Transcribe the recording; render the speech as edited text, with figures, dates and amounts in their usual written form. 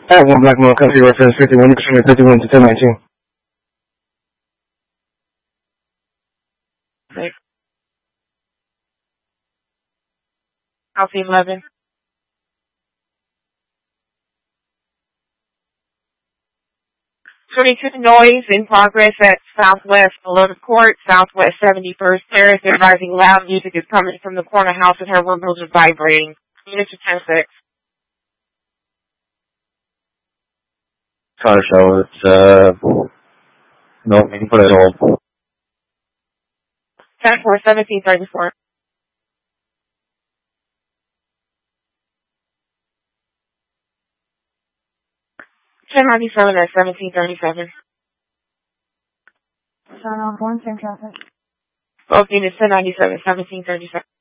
At 1 Blackmore Country reference 51 extremely 51 to 1019. Alpha 11. Noise in progress at Southwest below the court, Southwest 71st Terrace. Advising loud music is coming from the corner house and her windows are vibrating. Unit to 10-6. Car show, it's, no, we can put it all. 10-4-17-34. $10.97 at 1737. Sign on 1, same traffic. Both units 1097, 1737.